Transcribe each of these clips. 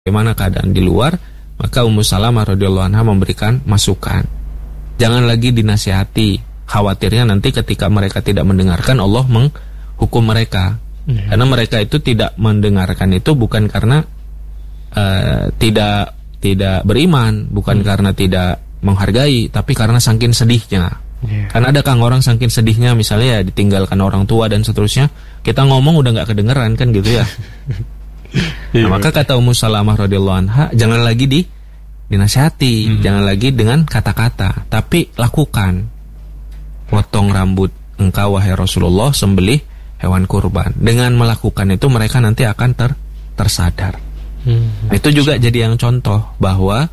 bagaimana keadaan di luar, maka Ummu Salamah radhiyallahu anha memberikan masukan. Jangan lagi dinasihati, khawatirnya nanti ketika mereka tidak mendengarkan Allah menghukum mereka. Karena mereka itu tidak mendengarkan itu bukan karena tidak beriman, bukan karena tidak menghargai, tapi karena saking sedihnya. Karena ada Kang orang saking sedihnya, misalnya ya ditinggalkan orang tua dan seterusnya, kita ngomong udah nggak kedengeran kan gitu ya. Nah, maka kata Ummu Salamah radhiyallahu anha, jangan lagi dinasihati, jangan lagi dengan kata-kata, tapi lakukan. Potong rambut engkau wahai Rasulullah, sembelih hewan kurban. Dengan melakukan itu mereka nanti akan tersadar. Nah, itu juga jadi yang contoh bahwa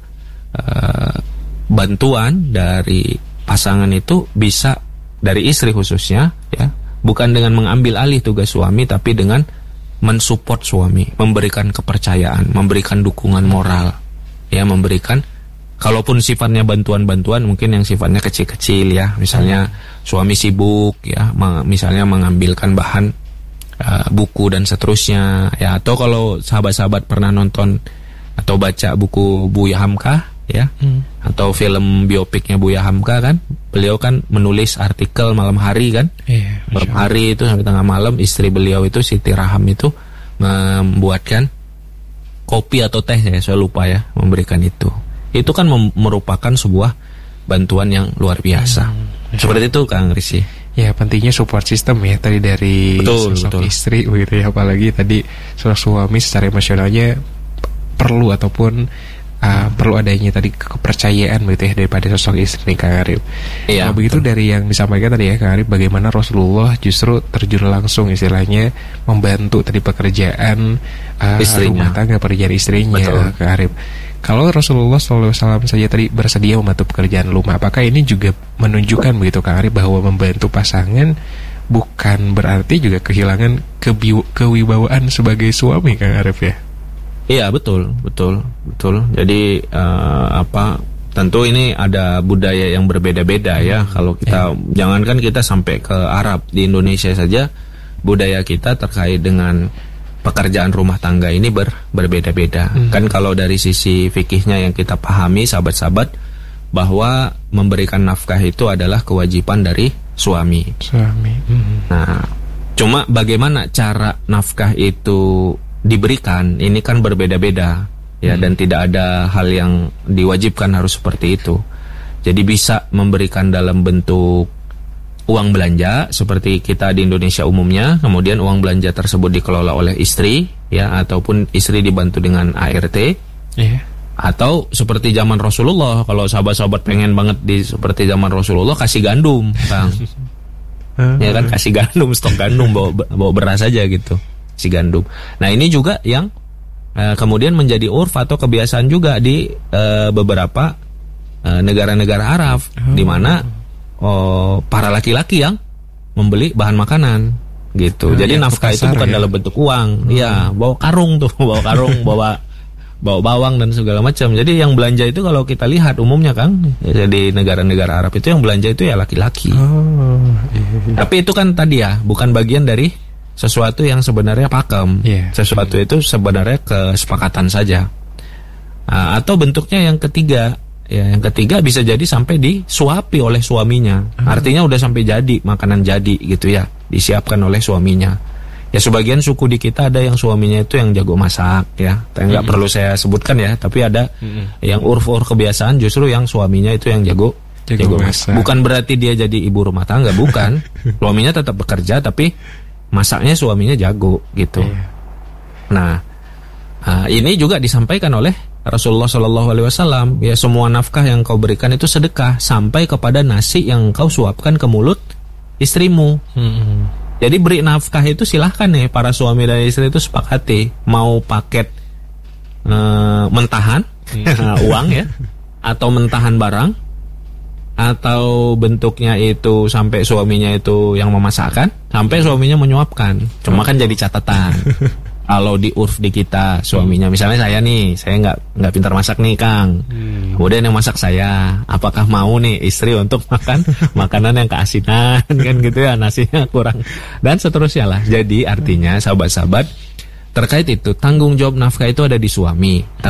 bantuan dari pasangan itu bisa dari istri khususnya ya, bukan dengan mengambil alih tugas suami, tapi dengan mensupport suami, memberikan kepercayaan, memberikan dukungan moral, ya, memberikan, kalaupun sifatnya bantuan-bantuan mungkin yang sifatnya kecil-kecil ya, misalnya suami sibuk ya, misalnya mengambilkan bahan buku dan seterusnya ya, atau kalau sahabat-sahabat pernah nonton atau baca buku Buya Hamka ya, atau film biopiknya Buya Hamka kan, beliau kan menulis artikel malam hari kan, malam hari itu sampai tengah malam, istri beliau itu Siti Raham itu membuatkan kopi atau teh ya, saya lupa ya, memberikan itu kan merupakan sebuah bantuan yang luar biasa. Seperti itu Kang Risi. Ya, pentingnya support system ya tadi dari sosok istri begitu ya, apalagi tadi sosok suami secara emosionalnya perlu ataupun perlu adanya tadi kepercayaan begitu ya daripada sosok istri Kang Arif. Nah, begitu dari yang disampaikan tadi ya Kang Arif, bagaimana Rasulullah justru terjun langsung istilahnya membantu tadi pekerjaan rumah tangga, pekerjaan istrinya Kang Arif. Kalau Rasulullah SAW saja tadi bersedia membantu pekerjaan rumah, apakah ini juga menunjukkan begitu Kang Arif bahwa membantu pasangan bukan berarti juga kehilangan kewibawaan sebagai suami Kang Arif ya? Iya, betul. Jadi tentu ini ada budaya yang berbeda-beda ya. Kalau kita jangankan kita sampai ke Arab, di Indonesia saja budaya kita terkait dengan pekerjaan rumah tangga ini berbeda-beda. Kan kalau dari sisi fikihnya yang kita pahami sahabat-sahabat, bahwa memberikan nafkah itu adalah kewajiban dari suami. Nah, cuma bagaimana cara nafkah itu diberikan ini kan berbeda-beda ya, dan tidak ada hal yang diwajibkan harus seperti itu. Jadi bisa memberikan dalam bentuk uang belanja seperti kita di Indonesia umumnya, kemudian uang belanja tersebut dikelola oleh istri ya, ataupun istri dibantu dengan ART. Atau seperti zaman Rasulullah, kalau sahabat-sahabat pengen banget seperti zaman Rasulullah, kasih gandum Bang. Ya kan, kasih gandum, stok gandum, bawa beras aja gitu, si gandum. Nah, ini juga yang kemudian menjadi urf atau kebiasaan juga di beberapa negara-negara Arab, di mana para laki-laki yang membeli bahan makanan gitu. Jadi nafkah itu bukan dalam bentuk uang. Iya, bawa karung, bawa bawang dan segala macam. Jadi yang belanja itu kalau kita lihat umumnya Kang, ya, di negara-negara Arab itu yang belanja itu ya laki-laki. Tapi itu kan tadi ya, bukan bagian dari sesuatu yang sebenarnya pakem. Sesuatu itu sebenarnya kesepakatan saja. Atau bentuknya yang ketiga, ya, yang ketiga bisa jadi sampai disuapi oleh suaminya. Artinya udah sampai jadi, makanan jadi gitu ya, disiapkan oleh suaminya. Ya, sebagian suku di kita ada yang suaminya itu yang jago masak ya, nggak perlu saya sebutkan ya, tapi ada yang urf-urf kebiasaan justru yang suaminya itu yang jago masak. Bukan berarti dia jadi ibu rumah tangga, bukan. Suaminya tetap bekerja tapi masaknya suaminya jago gitu. Nah, ini juga disampaikan oleh Rasulullah SAW. Ya, semua nafkah yang kau berikan itu sedekah, sampai kepada nasi yang kau suapkan ke mulut istrimu. Jadi beri nafkah itu silahkan nih, para suami dan istri itu sepakati, mau paket mentahan uang ya, atau mentahan barang, atau bentuknya itu sampai suaminya itu yang memasakkan, sampai suaminya menyuapkan. Cuma kan jadi catatan. Kalau di urf di kita, suaminya misalnya saya nggak pintar masak nih Kang, kemudian yang masak saya, apakah mau nih istri untuk makan makanan yang keasinan kan gitu ya, nasinya kurang dan seterusnya lah. Jadi artinya sahabat-sahabat, terkait itu tanggung jawab nafkah itu ada di suami.